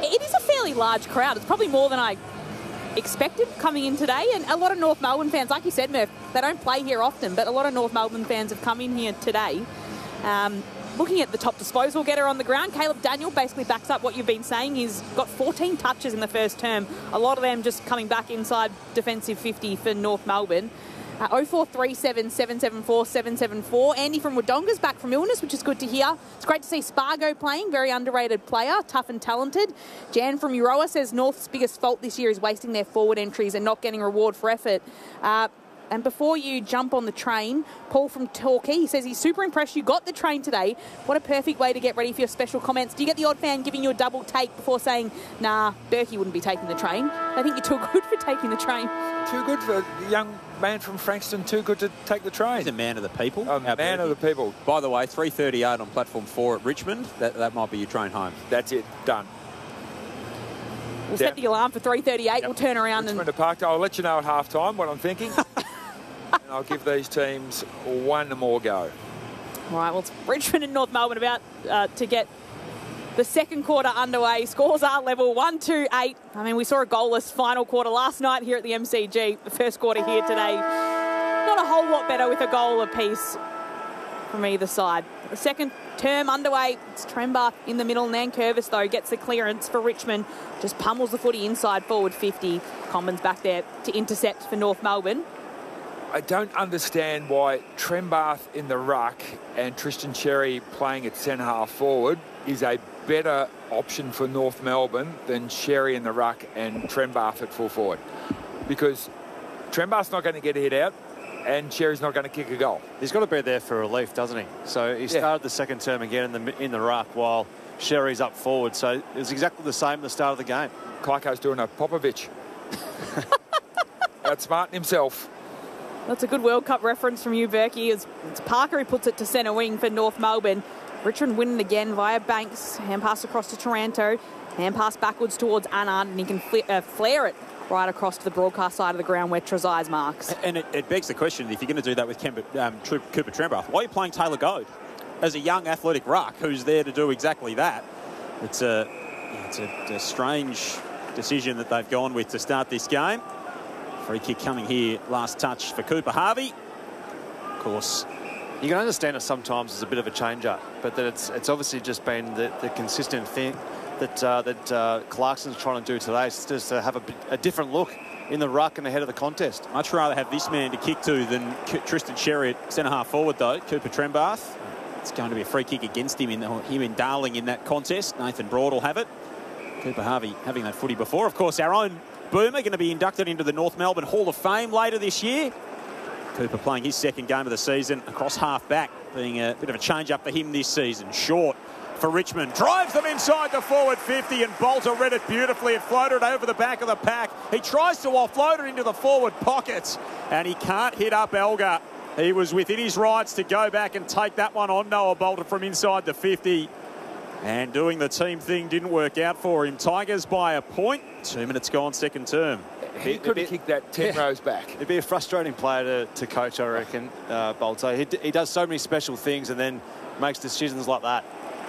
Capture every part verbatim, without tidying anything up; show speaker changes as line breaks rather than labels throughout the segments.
it is a fairly large crowd. It's probably more than I expected coming in today, and a lot of North Melbourne fans, like you said, Murph, they don't play here often, but a lot of North Melbourne fans have come in here today. Um, looking at the top disposal getter on the ground, Caleb Daniel basically backs up what you've been saying. He's got fourteen touches in the first term, a lot of them just coming back inside defensive fifty for North Melbourne. Uh, oh four three seven, seven seven four, seven seven four. Andy from Wodonga's back from illness, which is good to hear. It's great to see Spargo playing, very underrated player, tough and talented. Jan from Euroa says North's biggest fault this year is wasting their forward entries and not getting reward for effort. Uh, and before you jump on the train, Paul from Torquay, he says he's super impressed you got the train today. What a perfect way to get ready for your special comments. Do you get the odd fan giving you a double take before saying, nah, Berkey wouldn't be taking the train? I think you're too good for taking the train.
Too good for the young man from Frankston, too good to take the train.
He's a man of the people.
A man Berkey. of the people.
By the way, three thirty-eight on platform four at Richmond. That, that might be your train home.
That's it. Done.
We'll Down. set the alarm for three thirty-eight. Yep. We'll turn around
Richmond
and...
to Park. I'll let you know at half-time what I'm thinking. And I'll give these teams one more go.
All right, well, it's Richmond and North Melbourne about uh, to get the second quarter underway. Scores are level, one two eight. I mean, we saw a goalless final quarter last night here at the M C G. The first quarter here today, not a whole lot better with a goal apiece from either side. The second term underway. It's Trembath in the middle. Nankervis, though, gets the clearance for Richmond. Just pummels the footy inside forward fifty. Commons back there to intercept for North Melbourne.
I don't understand why Trembath in the ruck and Tristan Cherry playing at centre half forward is a better option for North Melbourne than Cherry in the ruck and Trembath at full forward. Because Trembath's not going to get a hit out and Cherry's not going to kick a goal.
He's got to be there for relief, doesn't he? So he started yeah. the second term again in the in the ruck while Cherry's up forward. So it's exactly the same at the start of the game.
Kaiko's doing a Popovich. Outsmarting himself.
That's a good World Cup reference from you, Berkey. It's, it's Parker who puts it to centre wing for North Melbourne. Richmond winning again via Banks. Hand pass across to Taranto. Hand pass backwards towards Anand, and he can fl uh, flare it right across to the broadcast side of the ground where Trezise marks.
And it, it begs the question, if you're going to do that with Kemba, um, Cooper Trembath, why are you playing Taylor Goad as a young athletic ruck who's there to do exactly that? It's a, it's a, a strange decision that they've gone with to start this game. Free kick coming here, last touch for Cooper Harvey. Of course,
you can understand it sometimes as a bit of a change-up, but that it's it's obviously just been the, the consistent thing that uh, that uh, Clarkson's trying to do today. It's just to have a, a different look in the ruck and ahead of the contest.
Much rather have this man to kick to than Tristan Cherry at centre-half forward, though. Cooper Trembath. It's going to be a free kick against him in the, him in Darling in that contest. Nathan Broad will have it. Cooper Harvey having that footy before. Of course, our own Boomer going to be inducted into the North Melbourne Hall of Fame later this year. Cooper playing his second game of the season across half-back, being a bit of a change-up for him this season. Short for Richmond. Drives them inside the forward fifty, and Bolter read it beautifully. It floated over the back of the pack. He tries to offload it into the forward pocket, and he can't hit up Elgar. He was within his rights to go back and take that one on Noah Bolter from inside the fifty. And doing the team thing didn't work out for him. Tigers by a point. Two minutes gone, second term.
He could have kicked that ten yeah. rows back.
It'd be a frustrating player to, to coach, I reckon, uh, Bolter. He, he does so many special things and then makes decisions like that.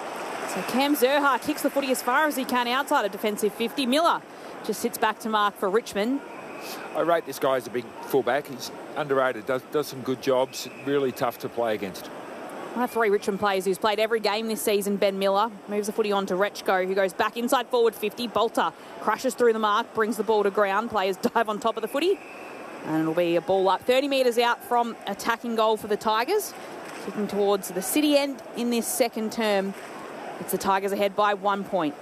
So Cam Zerha kicks the footy as far as he can outside of defensive fifty. Miller just sits back to mark for Richmond.
I rate this guy as a big fullback. He's underrated, does, does some good jobs. Really tough to play against.
One of three Richmond players who's played every game this season, Ben Miller, moves the footy on to Rechko, who goes back inside forward fifty. Bolter crashes through the mark, brings the ball to ground. Players dive on top of the footy. And it'll be a ball up thirty metres out from attacking goal for the Tigers. Kicking towards the city end in this second term. It's the Tigers ahead by one point.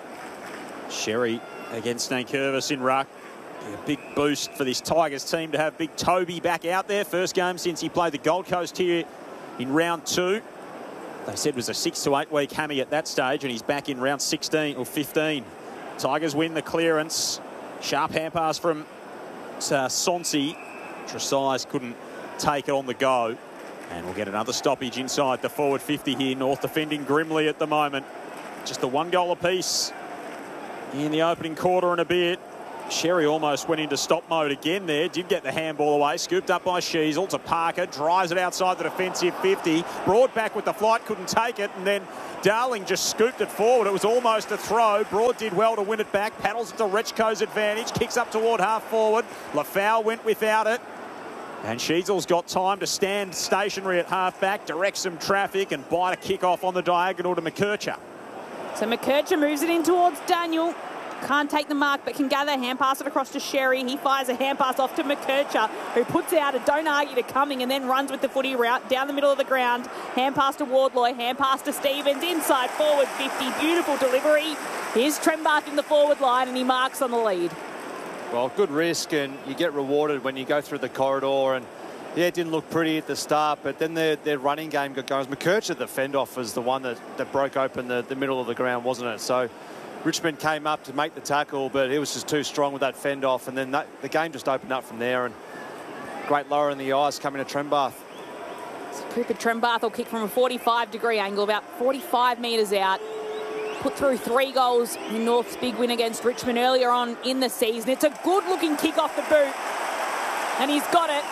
Sherry against Nankervis in ruck. A big boost for this Tigers team to have Big Toby back out there. First game since he played the Gold Coast here in round two. They said it was a six to eight week hammy at that stage, and he's back in round sixteen or fifteen. Tigers win the clearance. Sharp hand pass from uh, Sonsi. Trezise couldn't take it on the go. And we'll get another stoppage inside the forward fifty here. North defending grimly at the moment. Just a one goal apiece in the opening quarter and a bit. Sherry almost went into stop mode again there. Did get the handball away. Scooped up by Sheasel to Parker. Drives it outside the defensive fifty. Broad back with the flight. Couldn't take it. And then Darling just scooped it forward. It was almost a throw. Broad did well to win it back. Paddles it to Rechko's advantage. Kicks up toward half forward. Lafau went without it. And Sheasel's got time to stand stationary at half-back, direct some traffic and bite a kick-off on the diagonal to McKercher.
So McKercher moves it in towards Daniel. Can't take the mark, but can gather. Hand pass it across to Sherry. He fires a hand pass off to McKercher, who puts out a don't argue to coming and then runs with the footy route down the middle of the ground. Hand pass to Wardloy. Hand pass to Stevens. Inside forward fifty. Beautiful delivery. Here's Trembath in the forward line and he marks on the lead.
Well, good risk, and you get rewarded when you go through the corridor. And yeah, it didn't look pretty at the start, but then their, their running game got going. McKercher, the fend-off, was the one that, that broke open the, the middle of the ground, wasn't it? So Richmond came up to make the tackle, but it was just too strong with that fend-off, and then that, the game just opened up from there. And great lower in the eyes coming to Trembath.
So Cooper Trembath will kick from a forty-five degree angle, about forty-five metres out. Put through three goals in North's big win against Richmond earlier on in the season. It's a good-looking kick off the boot, and he's got it.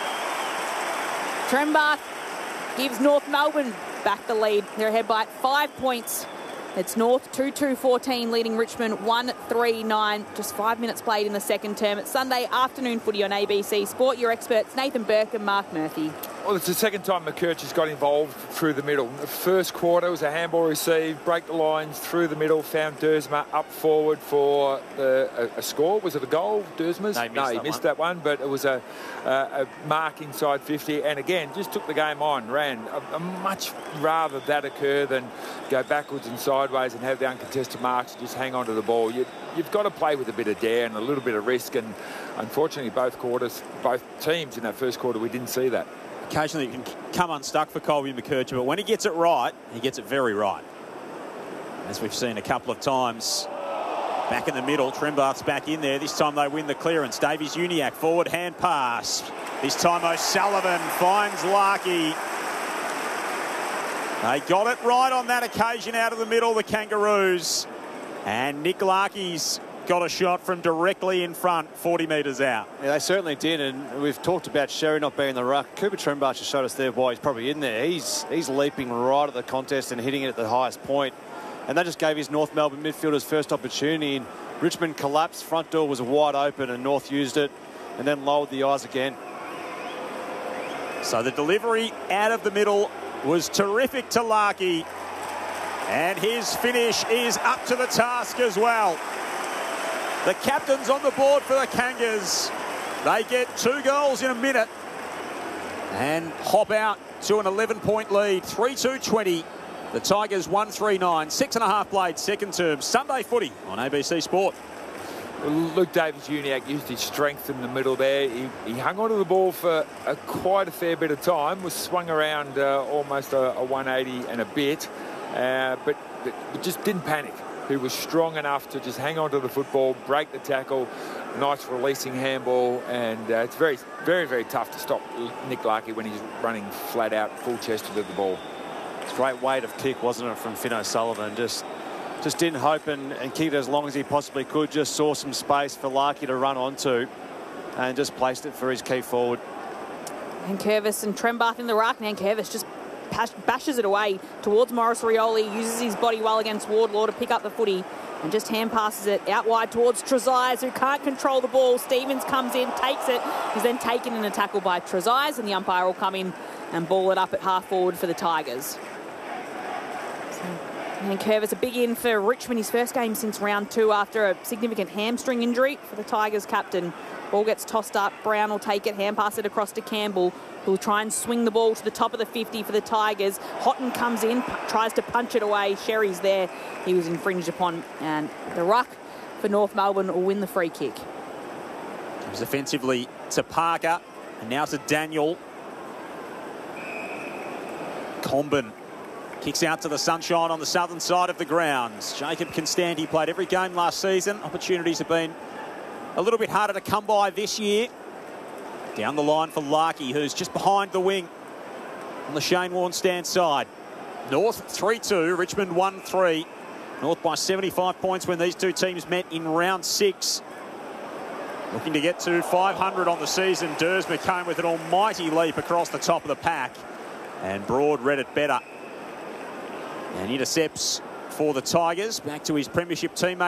Trembath gives North Melbourne back the lead. They're ahead by five points. It's North two two fourteen leading Richmond one three nine. Just five minutes played in the second term. It's Sunday afternoon footy on A B C Sport. Your experts Nathan Burke and Mark Murphy.
Well, it's the second time McKercher's got involved through the middle. The first quarter was a handball received, break the lines through the middle, found Dersma up forward for the, a, a score. Was it a goal, Dersma's?
No, he missed,
no, he
that,
missed
one.
that one, but it was a, a, a mark inside fifty. And again, just took the game on, ran. I, I much rather that occur than go backwards and sideways and have the uncontested marks and just hang on to the ball. You, you've got to play with a bit of dare and a little bit of risk. And unfortunately, both quarters, both teams in that first quarter, we didn't see that.
Occasionally it can come unstuck for Colby McKercher, but when he gets it right, he gets it very right. As we've seen a couple of times. Back in the middle, Trembath's back in there. This time they win the clearance. Davies Uniacke, forward hand pass. This time O'Sullivan finds Larkey. They got it right on that occasion out of the middle, the Kangaroos. And Nick Larkey's got a shot from directly in front, forty metres out.
Yeah, they certainly did, and we've talked about Sherry not being in the ruck. Cooper Trembath just showed us there why he's probably in there. He's he's leaping right at the contest and hitting it at the highest point. And that just gave his North Melbourne midfielders first opportunity. And Richmond collapsed, front door was wide open, and North used it and then lowered the eyes again.
So the delivery out of the middle was terrific to Larkey. And his finish is up to the task as well. The captain's on the board for the Kangas. They get two goals in a minute and hop out to an eleven point lead. three two twenty. The Tigers one three nine. Six and a half played second term. Sunday footy on A B C Sport.
Luke Davies-Uniacke used his strength in the middle there. He, he hung onto the ball for a, quite a fair bit of time, was swung around uh, almost a, a one eighty and a bit, uh, but, but, but just didn't panic. He was strong enough to just hang on to the football, break the tackle, nice releasing handball, and uh, it's very, very, very tough to stop Nick Larkey when he's running flat out, full-chested at the ball.
It's a great weight of kick, wasn't it, from Finn O'Sullivan? Just just didn't hope and, and kicked it as long as he possibly could. Just saw some space for Larkey to run onto and just placed it for his key forward.
And Curvis and Trembath in the ruck. And Curvis just bashes it away towards Morris Rioli. Uses his body well against Wardlaw to pick up the footy and just hand passes it out wide towards Trezise, who can't control the ball. Stevens comes in, takes it. He's then taken in a tackle by Trezise, and the umpire will come in and ball it up at half forward for the Tigers. And Curvis, a big in for Richmond, his first game since round two after a significant hamstring injury for the Tigers captain. Ball gets tossed up. Brown will take it, hand pass it across to Campbell, who will try and swing the ball to the top of the fifty for the Tigers. Houghton comes in, tries to punch it away. Sherry's there. He was infringed upon, and the ruck for North Melbourne will win the free kick.
It was offensively to Parker, and now to Daniel. Comben kicks out to the sunshine on the southern side of the grounds. Jacob Constanti played every game last season. Opportunities have been a little bit harder to come by this year. Down the line for Larkey, who's just behind the wing on the Shane Warne stand side. North three two, Richmond one three. North by seventy-five points when these two teams met in round six. Looking to get to five hundred on the season. Durs McComb with an almighty leap across the top of the pack. And Broad read it better. And intercepts for the Tigers. Back to his premiership teammate.